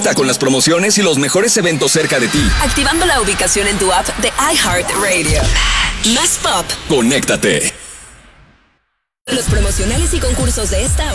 Conecta con las promociones y los mejores eventos cerca de ti. Activando la ubicación en tu app de iHeartRadio. Más pop. Conéctate. Los promocionales y concursos de esta hora